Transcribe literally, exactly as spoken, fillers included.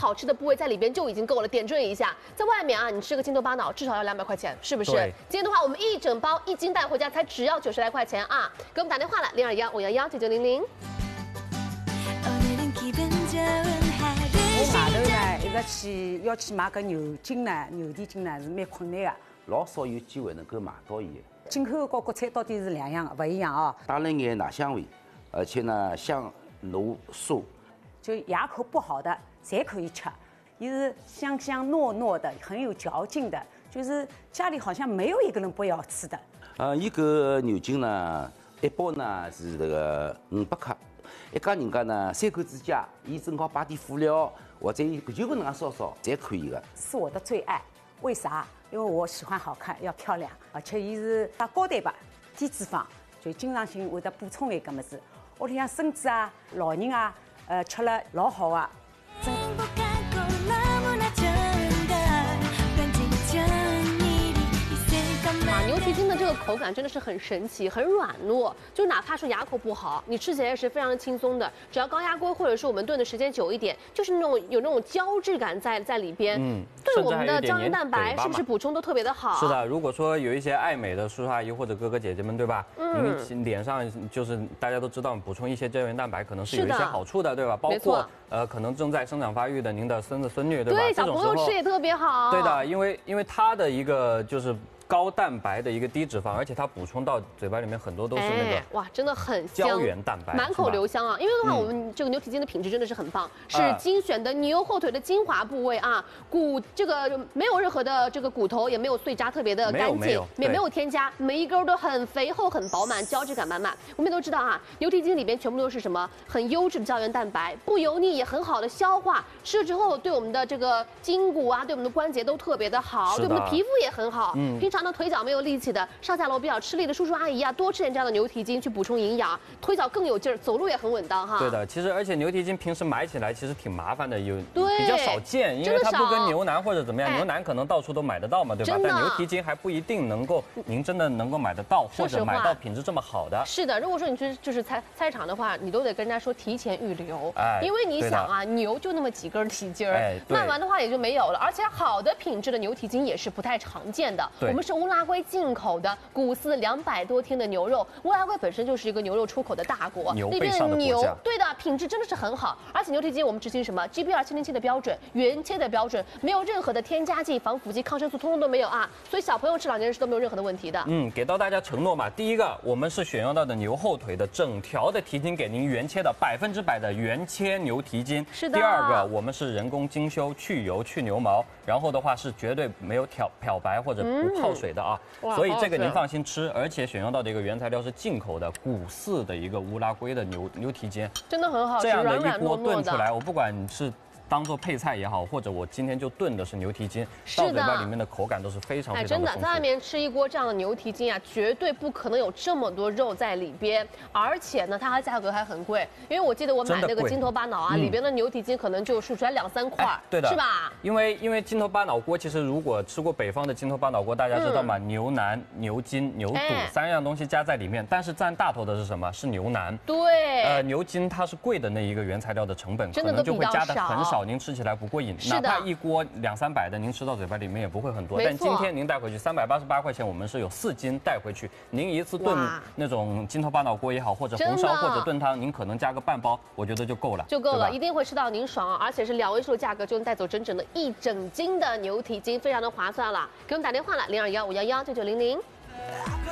好吃的部位在里边就已经够了。点缀一下，在外面啊，你吃个筋头巴脑至少要两百块钱，是不是？今天的话，我们一整包一斤带回家才只要九十来块钱啊！给我们打电话来，零二幺五幺幺九九零零。 我外头呢，一直去要去买个牛筋呢，牛蹄筋呢是蛮困难的， 老少有机会能够买到伊。 进口和国产到底是两样的，不一样啊。 带了眼奶香味，而且呢香浓酥。 就牙口不好的侪可以吃，也是香香糯糯的，很有嚼劲的，就是家里好像没有一个人不要吃的。 呃，伊个牛筋呢，一包呢是这个五百克。一家人家呢，三口之家，伊正好摆点辅料，或者就搿能样烧烧，侪可以的。 是我的最爱，为啥？因为我喜欢好看，要漂亮，而且伊是打高蛋白、低脂肪，就经常性会得补充一个么子。屋里向孙子啊、老人啊，呃，吃了老好啊。 牛蹄筋的这个口感真的是很神奇，很软糯，就哪怕说牙口不好，你吃起来也是非常的轻松的。只要高压锅或者是我们炖的时间久一点，就是那种有那种胶质感在在里边，嗯，对我们的胶原蛋白是不是补充都特别的好？ 是的，如果说有一些爱美的叔叔阿姨或者哥哥姐姐们，对吧？嗯，您脸上就是大家都知道，补充一些胶原蛋白可能是有一些好处的，对吧？包括呃，可能正在生长发育的您的孙子孙女，对吧？ 对，小朋友吃也特别好。 对的，因为因为它的一个就是高蛋白的一个低脂肪，而且它补充到嘴巴里面很多都是那个哇，真的很香， 胶原蛋白， 满口留香啊！因为的话，我们这个牛蹄筋的品质真的是很棒，是精选的牛后腿的精华部位啊，骨这个没有任何的这个骨头，也没有碎渣，特别的干净，也没有添加，每一根都很肥厚、很饱满，胶质感满满。我们都知道啊，牛蹄筋里边全部都是什么很优质的胶原蛋白，不油腻，也很好的消化，吃了之后对我们的这个筋骨啊，对我们的关节都特别的好，对我们的皮肤也很好。嗯，平常呢腿脚没有力气的，上下楼比较吃力的叔叔阿姨啊，多吃点这样的牛蹄筋去补充营养，腿脚更有劲儿，走路也很稳当哈。 对的，其实而且牛蹄筋平时买起来其实挺麻烦的，有比较少见，因为它不跟牛腩或者怎么样，牛腩可能到处都买得到嘛，对吧？但牛蹄筋还不一定能够，您真的能够买得到，或者买到品质这么好的。 是的，如果说你去就是菜菜场的话，你都得跟人家说提前预留，哎，因为你想啊，牛就那么几根蹄筋儿，卖完的话也就没有了，而且好的品质的牛蹄筋也是不太常见的。我们是乌拉圭进口的谷饲两百多天的牛肉，乌拉圭本身就是一个牛肉出口的大国， 那边的牛，对的，品质真的是很好。而且牛蹄筋我们执行什么 G B R 七零七的标准，原切的标准，没有任何的添加剂、防腐剂、抗生素，通通都没有啊。所以小朋友吃、老年人吃都没有任何的问题的。 嗯，给到大家承诺嘛，第一个我们是选用到的牛后腿的整条的蹄筋，给您原切的百分之百的原切牛蹄筋。 是的。 第二个，我们是人工精修、去油、去牛毛，然后的话是绝对没有漂漂白或者不泡水的啊。嗯、所以这个您放心吃，而且选用到的一个原材料是进口的谷饲的一个乌拉圭的牛牛蹄筋， 真的很好吃， 这样的一锅炖出来，我不管是当做配菜也好，或者我今天就炖的是牛蹄筋，到嘴巴里面的口感都是非常非常的丰富。哎， 真的，在外面吃一锅这样的牛蹄筋啊，绝对不可能有这么多肉在里边，而且呢，它还价格还很贵。因为我记得我买那个筋头巴脑啊，里边的牛蹄筋可能就数出来两三块， 对的， 是吧？ 因为因为筋头巴脑锅，其实如果吃过北方的筋头巴脑锅，大家知道吗？牛腩、牛筋、牛肚三样东西加在里面，但是占大头的是什么？是牛腩。 对， 呃，牛筋它是贵的那一个原材料的成本，可能就会加的很少，您吃起来不过瘾。哪怕一锅两三百的，您吃到嘴巴里面也不会很多。但今天您带回去三百八十八块钱，我们是有四斤带回去。您一次炖那种筋头巴脑锅也好，或者红烧或者炖汤，您可能加个半包，我觉得就够了， 就够了，一定会吃到您爽啊！而且是两位数的价格就能带走整整的一整斤的牛蹄筋，非常的划算了。给我们打电话了，零二幺五幺幺九九零零。